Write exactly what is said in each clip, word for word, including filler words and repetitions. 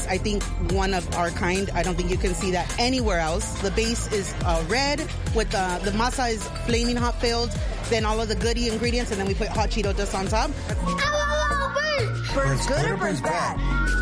I think, one of our kind. I don't think you can see that anywhere else. The base is uh, red with uh, the masa is flaming hot filled, then all of the goodie ingredients, and then we put hot Cheeto dust on top. Burns. Burns good or burns bad?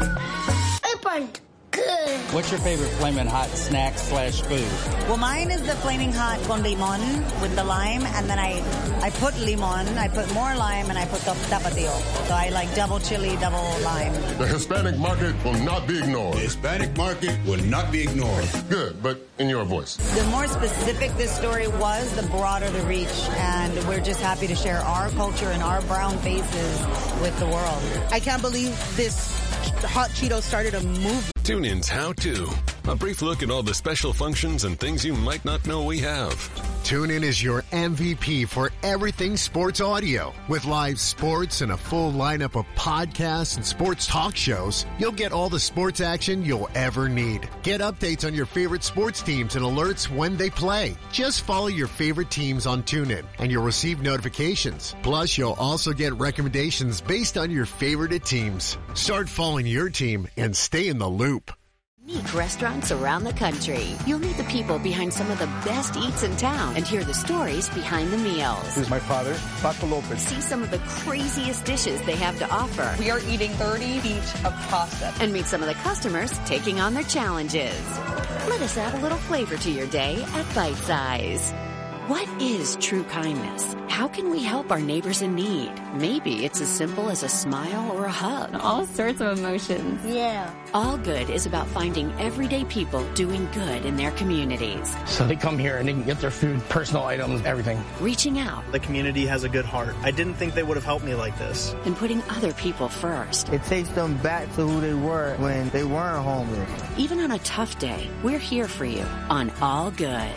It burns good. What's your favorite flaming hot snack slash food? Well, mine is the flaming hot con limon with the lime, and then I I put limon, I put more lime, and I put the tapatio. So I like double chili, double lime. The Hispanic market will not be ignored. The Hispanic market will not be ignored. Good, but in your voice. The more specific this story was, the broader the reach, and we're just happy to share our culture and our brown faces with the world. I can't believe this hot Cheeto started a movement. TuneIn's How To. A brief look at all the special functions and things you might not know we have. TuneIn is your M V P for everything sports audio. With live sports and a full lineup of podcasts and sports talk shows, you'll get all the sports action you'll ever need. Get updates on your favorite sports teams and alerts when they play. Just follow your favorite teams on TuneIn, and you'll receive notifications. Plus, you'll also get recommendations based on your favorite teams. Start following your team and stay in the loop. Unique restaurants around the country. You'll meet the people behind some of the best eats in town and hear the stories behind the meals. This is my father, Paco Lopez. See some of the craziest dishes they have to offer. We are eating thirty each of pasta. And meet some of the customers taking on their challenges. Let us add a little flavor to your day at Bite Size. What is true kindness? How can we help our neighbors in need? Maybe it's as simple as a smile or a hug. All sorts of emotions. Yeah. All Good is about finding everyday people doing good in their communities. So they come here and they can get their food, personal items, everything. Reaching out. The community has a good heart. I didn't think they would have helped me like this. And putting other people first. It takes them back to who they were when they weren't homeless. Even on a tough day, we're here for you on All Good.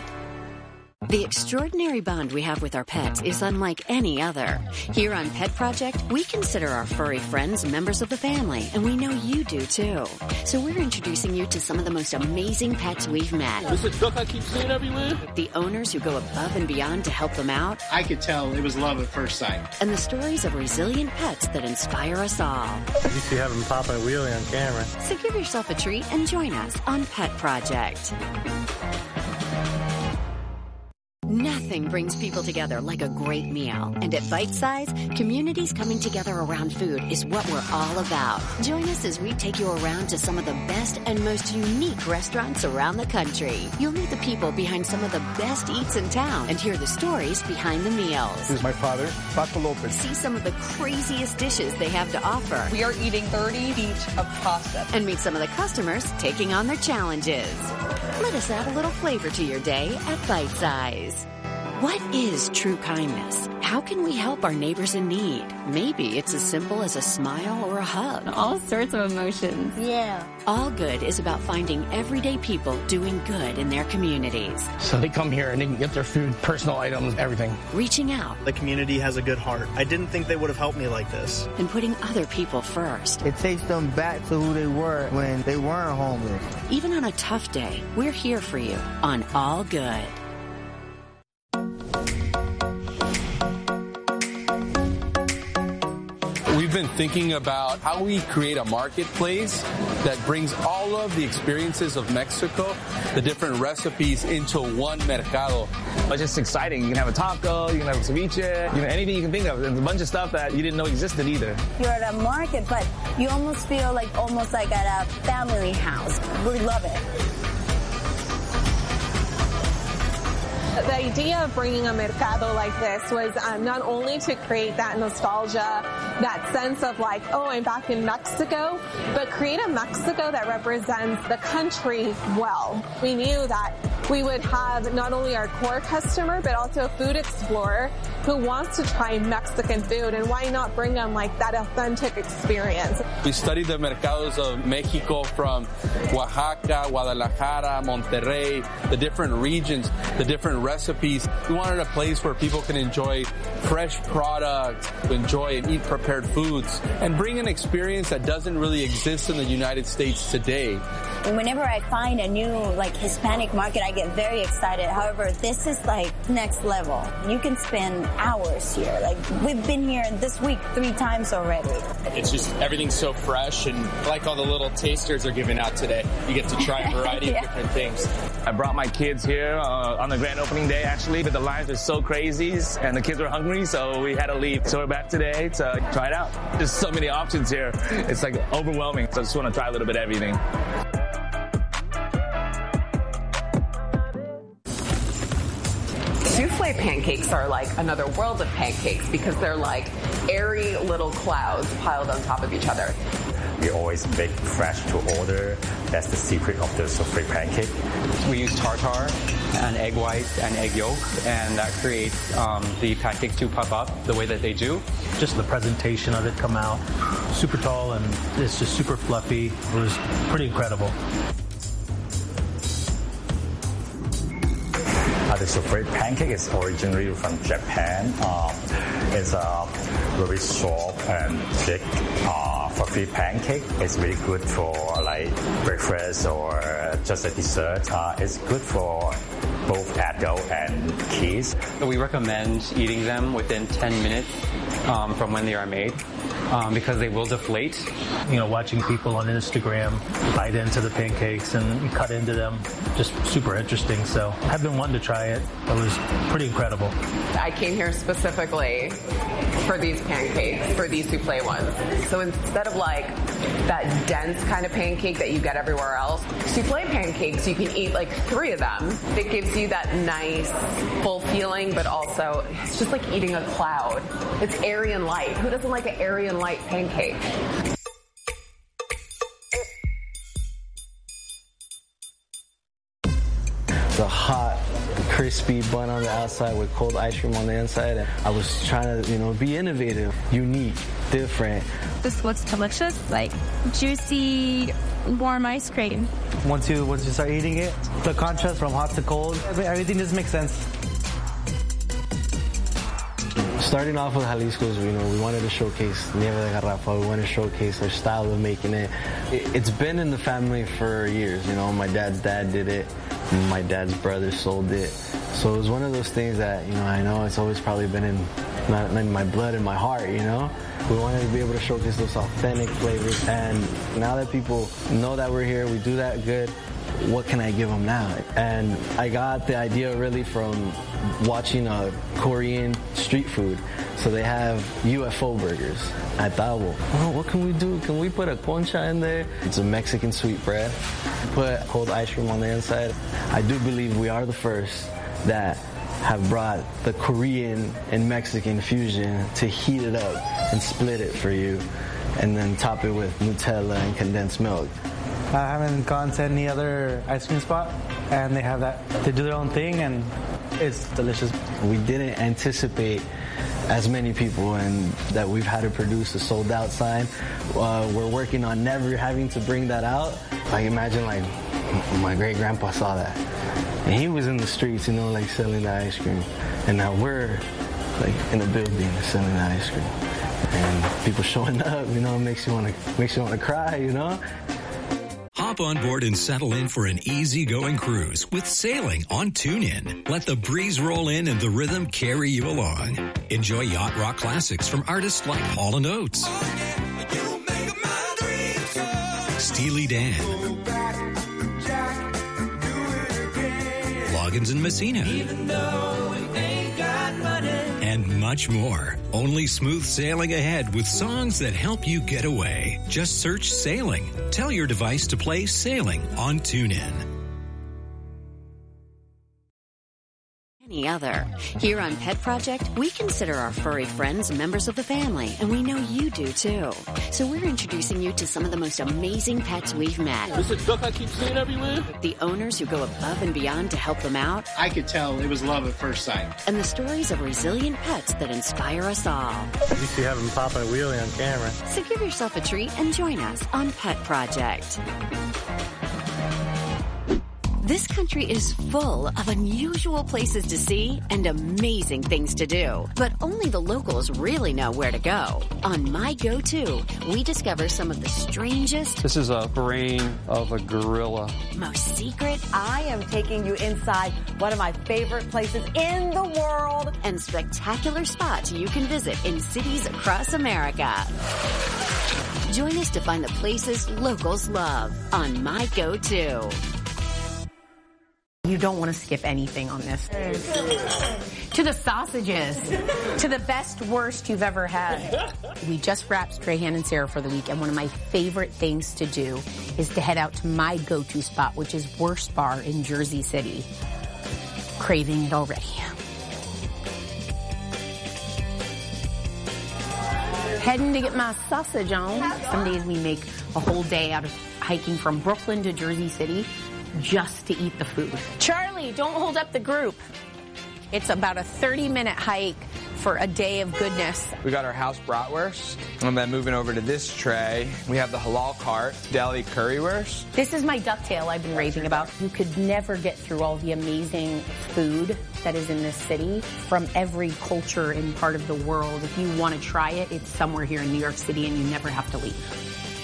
The extraordinary bond we have with our pets is unlike any other. Here on Pet Project, we consider our furry friends members of the family, and we know you do too. So we're introducing you to some of the most amazing pets we've met. This is a duck I keep seeing everywhere. The owners who go above and beyond to help them out. I could tell it was love at first sight. And the stories of resilient pets that inspire us all. You see having Papa and Wheelie on camera. So give yourself a treat and join us on Pet Project. Nothing brings people together like a great meal. And at Bite Size, communities coming together around food is what we're all about. Join us as we take you around to some of the best and most unique restaurants around the country. You'll meet the people behind some of the best eats in town and hear the stories behind the meals. This is my father, Paco Lopez. See some of the craziest dishes they have to offer. We are eating thirty each of pasta. And meet some of the customers taking on their challenges. Let us add a little flavor to your day at Bite Size. What is true kindness? How can we help our neighbors in need? Maybe it's as simple as a smile or a hug. All sorts of emotions. Yeah. All Good is about finding everyday people doing good in their communities. So they come here and they can get their food, personal items, everything. Reaching out. The community has a good heart. I didn't think they would have helped me like this. And putting other people first. It takes them back to who they were when they weren't homeless. Even on a tough day, we're here for you on All Good. We've been thinking about how we create a marketplace that brings all of the experiences of Mexico, the different recipes, into one mercado. It's just exciting. You can have a taco, you can have a ceviche, you know, anything you can think of. There's a bunch of stuff that you didn't know existed either. You're at a market, but you almost feel like almost like at a family house. Really love it. The idea of bringing a mercado like this was um, not only to create that nostalgia, that sense of like, oh, I'm back in Mexico, but create a Mexico that represents the country well. We knew that we would have not only our core customer, but also a food explorer who wants to try Mexican food, and why not bring them like that authentic experience. We studied the mercados of Mexico from Oaxaca, Guadalajara, Monterrey, the different regions, the different recipes. We wanted a place where people can enjoy fresh products, enjoy and eat prepared foods, and bring an experience that doesn't really exist in the United States today. Whenever I find a new like Hispanic market, I get very excited. However, this is like next level. You can spend hours here. Like we've been here this week three times already. It's just everything's so fresh, and like all the little tasters are giving out today, you get to try a variety yeah. of different things. I brought my kids here uh, on the grand opening day, actually, but the lines were so crazy, and the kids were hungry, so we had to leave. So we're back today to try it out. There's so many options here. It's like overwhelming, so I just want to try a little bit of everything. Souffle pancakes are like another world of pancakes because they're like airy little clouds piled on top of each other. We always make fresh to order. That's the secret of the souffle pancake. We use tartar and egg whites and egg yolk, and that creates um, the pancakes to puff up the way that they do. Just the presentation of it come out super tall, and it's just super fluffy. It was pretty incredible. Uh, the souffle pancake is originally from Japan. Um, it's a very soft and thick, uh, fluffy pancake. It's really good for like breakfast or just a dessert. Uh, it's good for both adult and kids. We recommend eating them within ten minutes um, from when they are made. Um, because they will deflate. You know, watching people on Instagram bite into the pancakes and cut into them, just super interesting. So I've been wanting to try it. It was pretty incredible. I came here specifically for these pancakes, for these souffle ones. So instead of like that dense kind of pancake that you get everywhere else, souffle pancakes, you can eat like three of them. It gives you that nice, full feeling, but also it's just like eating a cloud. It's airy and light. Who doesn't like an airy and light pancake? The hot, crispy bun on the outside with cold ice cream on the inside. And I was trying to, you know, be innovative, unique, different. This looks delicious, like juicy, warm ice cream. Once you once you start eating it, the contrast from hot to cold, everything just makes sense. Starting off with Jalisco's, you know, we wanted to showcase Nieve de Garrafa. We wanted to showcase our style of making it. It's been in the family for years, you know. My dad's dad did it. My dad's brother sold it. So it was one of those things that, you know, I know it's always probably been in, not in my blood, in my heart, you know. We wanted to be able to showcase those authentic flavors. And now that people know that we're here, we do that good, what can I give them now? And I got the idea really from watching a Korean street food. So they have U F O burgers. I thought, well, oh, what can we do? Can we put a concha in there? It's a Mexican sweet bread. Put cold ice cream on the inside. I do believe we are the first that have brought the Korean and Mexican fusion to heat it up and split it for you, and then top it with Nutella and condensed milk. I haven't gone to any other ice cream spot, and they have that. They do their own thing, and it's delicious. We didn't anticipate as many people, and that we've had to produce a sold out sign. Uh, we're working on never having to bring that out. Like imagine like my great grandpa saw that, and he was in the streets, you know, like selling the ice cream, and now we're like in a building selling the ice cream, and people showing up, you know, makes you want to makes you want to cry, you know. Hop on board and settle in for an easy-going cruise with sailing on TuneIn. Let the breeze roll in and the rhythm carry you along. Enjoy yacht rock classics from artists like Hall and Oates, Steely Dan, Loggins and Messina, and much more. Only smooth sailing ahead with songs that help you get away. Just search Sailing. Tell your device to play Sailing on TuneIn. Any other. Here on Pet Project, we consider our furry friends members of the family, and we know you do too. So we're introducing you to some of the most amazing pets we've met. This is a duck I keep seeing everywhere. The owners who go above and beyond to help them out. I could tell it was love at first sight. And the stories of resilient pets that inspire us all. At least you have him popping a wheelie on camera. So give yourself a treat and join us on Pet Project. This country is full of unusual places to see and amazing things to do. But only the locals really know where to go. On My Go-To, we discover some of the strangest... This is a brain of a gorilla. ...most secret... I am taking you inside one of my favorite places in the world. ...and spectacular spots you can visit in cities across America. Join us to find the places locals love on My Go-To. You don't want to skip anything on this. To the sausages. To the best, worst you've ever had. We just wrapped Strahan and Sarah for the week, and one of my favorite things to do is to head out to my go-to spot, which is Worst Bar in Jersey City. Craving it already. Heading to get my sausage on. Some days we make a whole day out of hiking from Brooklyn to Jersey City just to eat the food. Charlie, don't hold up the group. It's about a thirty minute hike for a day of goodness. We got our house bratwurst, and then moving over to this tray, we have the halal cart, deli currywurst. This is my ducktail I've been raving about. You could never get through all the amazing food that is in this city from every culture and part of the world. If you want to try it, it's somewhere here in New York City, and you never have to leave.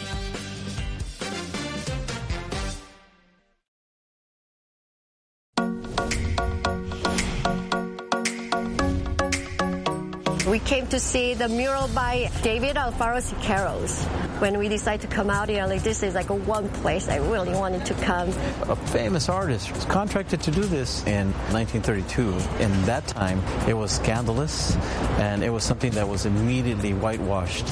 We came to see the mural by David Alfaro Siqueiros. When we decided to come out here, like this is like a one place I really wanted to come. A famous artist was contracted to do this in nineteen thirty-two. In that time, it was scandalous, and it was something that was immediately whitewashed.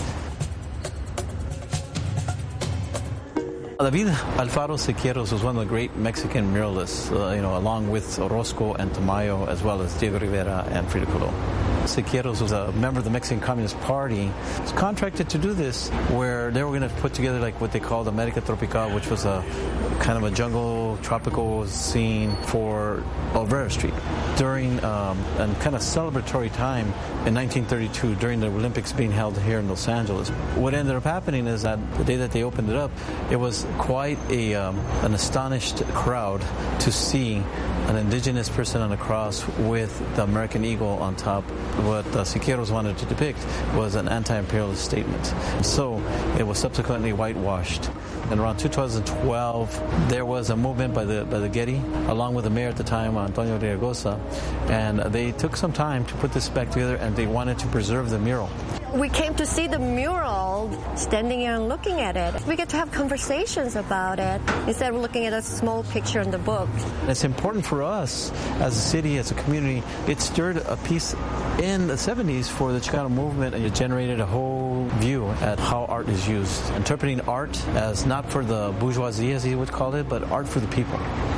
David Alfaro Siqueiros was one of the great Mexican muralists, uh, you know, along with Orozco and Tamayo, as well as Diego Rivera and Frida Kahlo. Siqueiros was a member of the Mexican Communist Party. He was contracted to do this, where they were going to put together like what they called America Tropical, which was a kind of a jungle, tropical scene for Olvera Street. During um, a kind of celebratory time in nineteen thirty-two, during the Olympics being held here in Los Angeles, what ended up happening is that the day that they opened it up, it was quite a um, an astonished crowd to see an indigenous person on a cross with the American eagle on top. What uh, Siqueiros wanted to depict was an anti-imperialist statement. So it was subsequently whitewashed. And around two thousand twelve, there was a movement by the by the Getty, along with the mayor at the time, Antonio Riagosa, and they took some time to put this back together, and they wanted to preserve the mural. We came to see the mural, standing here and looking at it. We get to have conversations about it instead of looking at a small picture in the book. It's important for us as a city, as a community. It stirred a piece in the seventies for the Chicano movement, and it generated a whole view at how art is used. Interpreting art as not for the bourgeoisie, as he would call it, but art for the people.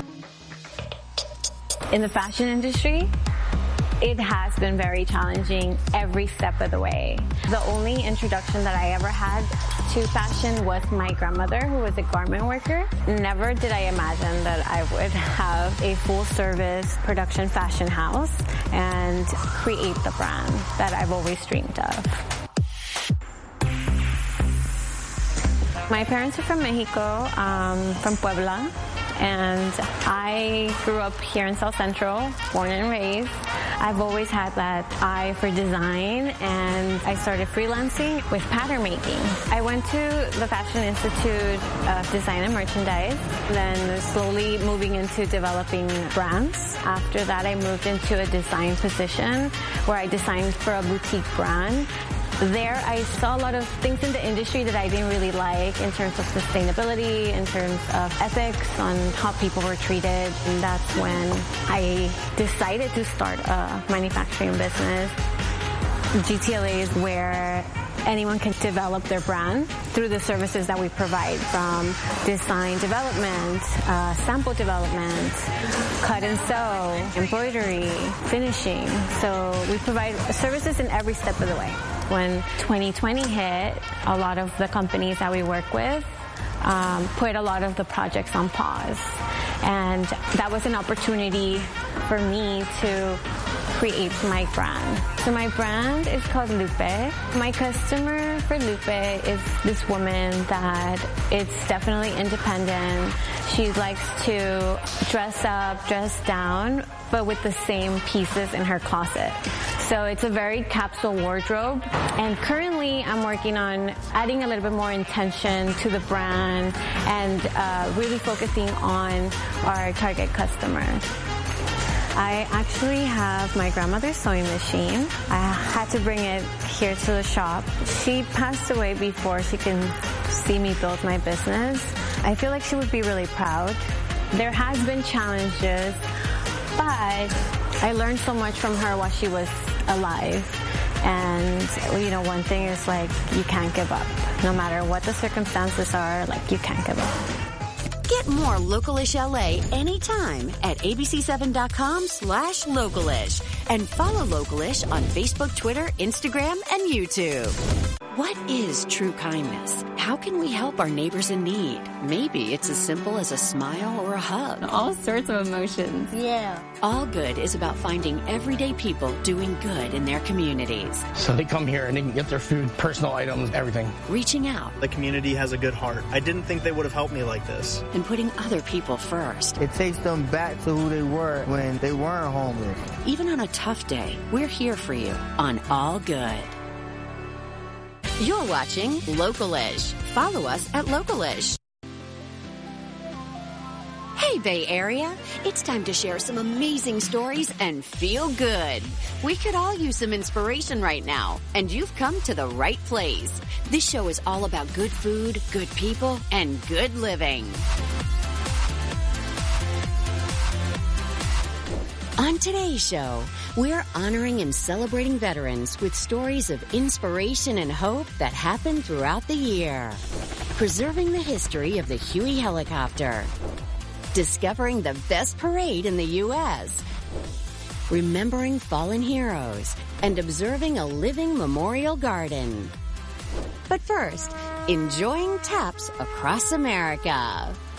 In the fashion industry, it has been very challenging every step of the way. The only introduction that I ever had to fashion was my grandmother, who was a garment worker. Never did I imagine that I would have a full-service production fashion house and create the brand that I've always dreamed of. My parents are from Mexico, um, from Puebla, and I grew up here in South Central, born and raised. I've always had that eye for design, and I started freelancing with pattern making. I went to the Fashion Institute of Design and Merchandise, then slowly moving into developing brands. After that, I moved into a design position where I designed for a boutique brand. There, I saw a lot of things in the industry that I didn't really like in terms of sustainability, in terms of ethics, on how people were treated. And that's when I decided to start a manufacturing business. G T L A is where anyone can develop their brand through the services that we provide, from design development, uh, sample development, cut and sew, embroidery, finishing. So we provide services in every step of the way. When twenty twenty hit, a lot of the companies that we work with um, put a lot of the projects on pause. And that was an opportunity for me to creates my brand. So my brand is called Lupe. My customer for Lupe is this woman that is definitely independent. She likes to dress up, dress down, but with the same pieces in her closet. So it's a very capsule wardrobe. And currently I'm working on adding a little bit more intention to the brand and uh, really focusing on our target customer. I actually have my grandmother's sewing machine. I had to bring it here to the shop. She passed away before she can see me build my business. I feel like she would be really proud. There has been challenges, but I learned so much from her while she was alive. And, you know, one thing is, like, you can't give up. No matter what the circumstances are, like, you can't give up. Get more Localish L A anytime at A B C seven dot com slash Localish. And follow Localish on Facebook, Twitter, Instagram, and YouTube. What is true kindness? How can we help our neighbors in need? Maybe it's as simple as a smile or a hug. All sorts of emotions. Yeah. All Good is about finding everyday people doing good in their communities. So they come here and they can get their food, personal items, everything. Reaching out. The community has a good heart. I didn't think they would have helped me like this. And putting other people first. It takes them back to who they were when they weren't homeless. Even on a tough day, we're here for you on All Good. You're watching Localish. Follow us at Localish. Hey, Bay Area. It's time to share some amazing stories and feel good. We could all use some inspiration right now, and you've come to the right place. This show is all about good food, good people, and good living. On today's show, we're honoring and celebrating veterans with stories of inspiration and hope that happen throughout the year. Preserving the history of the Huey helicopter. Discovering the best parade in the U S Remembering fallen heroes. And observing a living memorial garden. But first, enjoying taps across America.